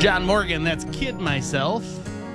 John Morgan, that's Kid Myself.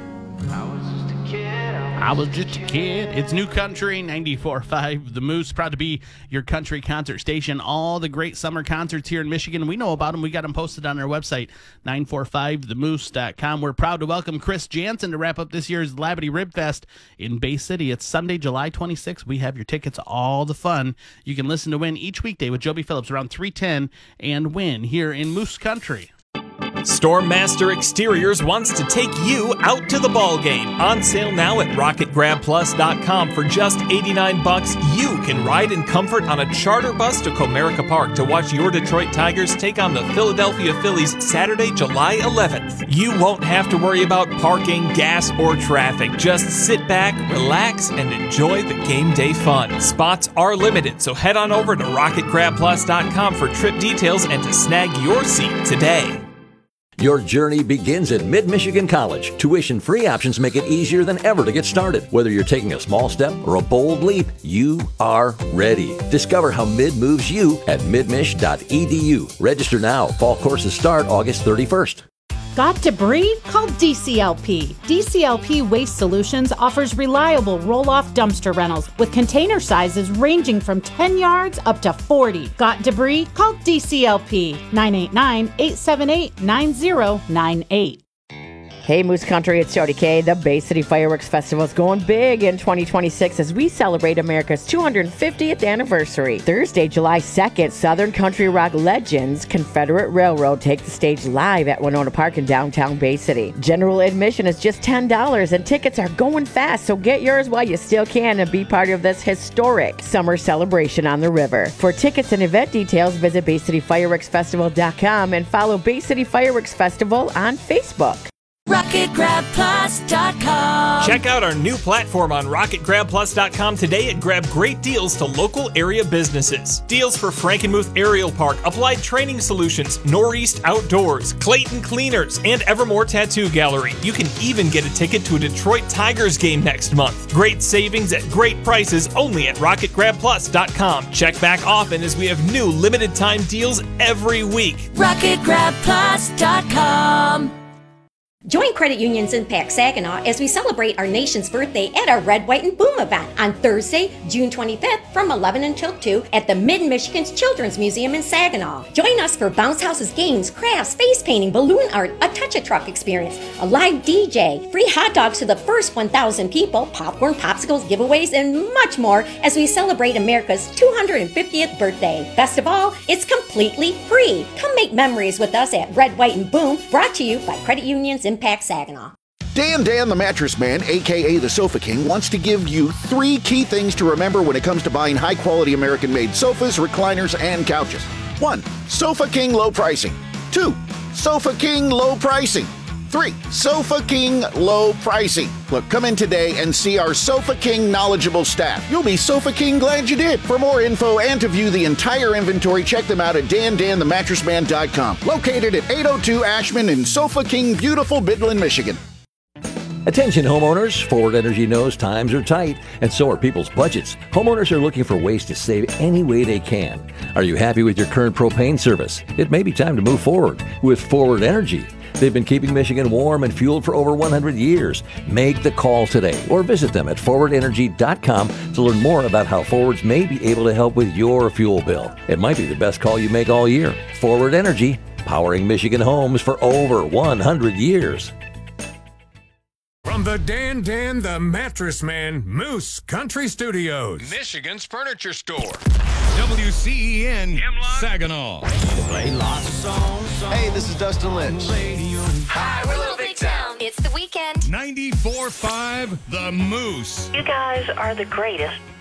I was just a kid. It's New Country 94.5 The Moose, proud to be your country concert station. All the great summer concerts here in Michigan, we know about them. We got them posted on our website, 945themoose.com. We're proud to welcome Chris Jansen to wrap up this year's Labadee Rib Fest in Bay City. It's Sunday, July 26th. We have your tickets, all the fun. You can listen to Win each weekday with Joby Phillips around 3:10 and Win here in Moose Country. Stormmaster Exteriors wants to take you out to the ball game. On sale now at RocketGrabPlus.com. For just $89, you can ride in comfort on a charter bus to Comerica Park to watch your Detroit Tigers take on the Philadelphia Phillies Saturday, July 11th. You won't have to worry about parking, gas, or traffic. Just sit back, relax, and enjoy the game day fun. Spots are limited, so head on over to RocketGrabPlus.com for trip details and to snag your seat today. Your journey begins at Mid-Michigan College. Tuition-free options make it easier than ever to get started. Whether you're taking a small step or a bold leap, you are ready. Discover how Mid moves you at midmich.edu. Register now. Fall courses start August 31st. Got to breathe? Call DCLP. DCLP Waste Solutions offers reliable roll-off dumpster rentals with container sizes ranging from 10 yards up to 40. Got debris? Call DCLP 989-878-9098. Hey Moose Country, it's Jody K. The Bay City Fireworks Festival is going big in 2026 as we celebrate America's 250th anniversary. Thursday, July 2nd, Southern Country Rock legends Confederate Railroad take the stage live at Winona Park in downtown Bay City. General admission is just $10 and tickets are going fast, so get yours while you still can and be part of this historic summer celebration on the river. For tickets and event details, visit BayCityFireworksFestival.com and follow Bay City Fireworks Festival on Facebook. RocketGrabPlus.com. Check out our new platform on RocketGrabPlus.com today and grab great deals to local area businesses. Deals for Frankenmuth Aerial Park, Applied Training Solutions, Northeast Outdoors, Clayton Cleaners, and Evermore Tattoo Gallery. You can even get a ticket to a Detroit Tigers game next month. Great savings at great prices only at RocketGrabPlus.com. Check back often as we have new limited time deals every week. RocketGrabPlus.com. Join Credit Union's Impact Saginaw as we celebrate our nation's birthday at our Red, White, and Boom event on Thursday, June 25th from 11 until 2 at the Mid-Michigan's Children's Museum in Saginaw. Join us for bounce houses, games, crafts, face painting, balloon art, a touch-a-truck experience, a live DJ, free hot dogs to the first 1,000 people, popcorn, popsicles, giveaways, and much more as we celebrate America's 250th birthday. Best of all, it's completely free. Come make memories with us at Red, White, and Boom, brought to you by Credit Union's Impact Saginaw. Dan the Mattress Man, a.k.a. the Sofa King, wants to give you 3 key things to remember when it comes to buying high-quality American-made sofas, recliners, and couches. 1. Sofa King low pricing. 2. Sofa King low pricing. 3. Sofa King low pricing. Look, come in today and see our Sofa King knowledgeable staff. You'll be Sofa King glad you did. For more info and to view the entire inventory, check them out at danthemattressman.com. Located at 802 Ashman in Sofa King, beautiful Midland, Michigan. Attention homeowners, Forward Energy knows times are tight, and so are people's budgets. Homeowners are looking for ways to save any way they can. Are you happy with your current propane service? It may be time to move forward with Forward Energy. They've been keeping Michigan warm and fueled for over 100 years. Make the call today or visit them at forwardenergy.com to learn more about how Forwards may be able to help with your fuel bill. It might be the best call you make all year. Forward Energy, powering Michigan homes for over 100 years. From the Dan the Mattress Man Moose Country Studios, Michigan's furniture store. WCEN Saginaw. Play lots of songs. Hey, this is Dustin Lynch. Hi, we're Little Big Town. It's the weekend. 94.5 The Moose. You guys are the greatest.